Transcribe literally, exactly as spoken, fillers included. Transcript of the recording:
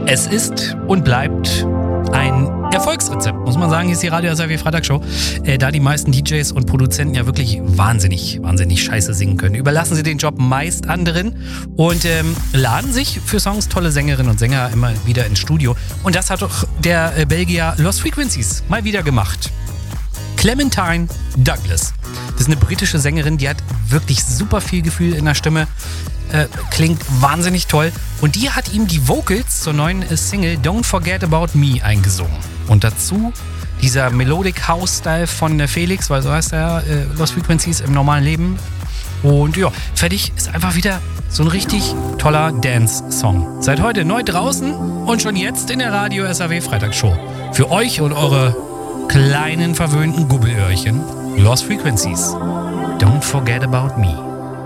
Es ist und bleibt ein Erfolgsrezept, muss man sagen. Hier ist die Radio S R W Freitagshow. Äh, da die meisten D Js und Produzenten ja wirklich wahnsinnig, wahnsinnig scheiße singen können, überlassen sie den Job meist anderen und ähm, laden sich für Songs tolle Sängerinnen und Sänger immer wieder ins Studio. Und das hat doch der äh, Belgier Lost Frequencies mal wieder gemacht. Clementine Douglas. Das ist eine britische Sängerin, die hat wirklich super viel Gefühl in der Stimme. Äh, klingt wahnsinnig toll. Und die hat ihm die Vocals zur neuen Single Don't Forget About Me eingesungen. Und dazu dieser Melodic House-Style von Felix, weil so heißt er, äh, Lost Frequencies im normalen Leben. Und ja, fertig ist einfach wieder so ein richtig toller Dance-Song. Seit heute neu draußen und schon jetzt in der Radio S R W Freitagsshow. Für euch und eure kleinen verwöhnten Gubbelöhrchen. Lost Frequencies. Don't Forget About Me.